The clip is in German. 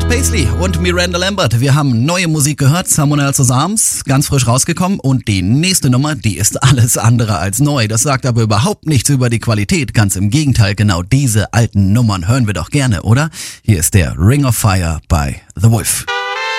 Art Paisley und Miranda Lambert. Wir haben neue Musik gehört, Someone Else's Arms, ganz frisch rausgekommen. Und die nächste Nummer, die ist alles andere als neu. Das sagt aber überhaupt nichts über die Qualität. Ganz im Gegenteil, genau diese alten Nummern hören wir doch gerne, oder? Hier ist der Ring of Fire bei The Wolf.